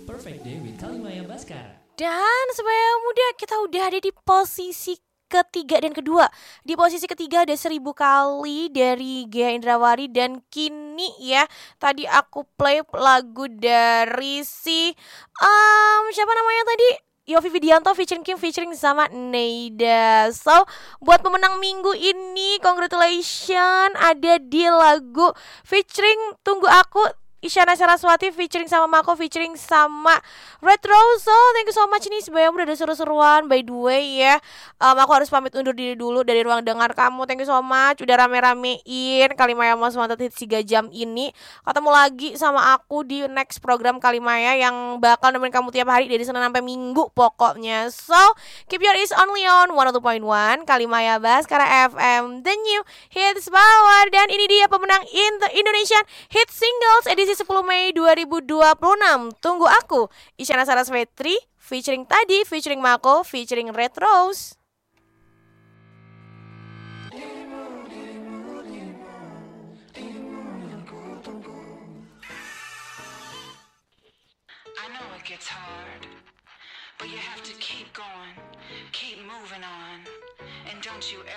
Perfect Day with Kalimaya Baskara. Dan sebagai muda kita udah ada di posisi ketiga dan kedua. Di posisi ketiga ada 1000 kali dari Ghea Indrawari. Dan kini ya, tadi aku play lagu dari siapa namanya tadi? Yovie Widianto featuring Kim featuring sama Neida. So buat pemenang minggu ini, congratulations, ada di lagu featuring Tunggu Aku Isyana Saraswati featuring sama Mako featuring sama Retro. So thank you so much nih, sebenarnya udah ada seru-seruan. By the way ya, aku harus pamit undur diri dulu dari ruang dengar kamu. Thank you so much udah rame-ramein Kalimaya Most Wanted Hits 3 jam ini. Ketemu lagi sama aku di next program Kalimaya yang bakal nemenin kamu tiap hari dari Senin sampai Minggu pokoknya. So keep your ears only on 102.1 Kalimaya Baskara FM, the new hits power. Dan ini dia pemenang Indonesian Hit Singles edisi 10 Mei 2026. Tunggu Aku Isyana Saraswati featuring tadi featuring Mako featuring Retros. I know it gets hard, but you have to keep going, keep moving on, and don't you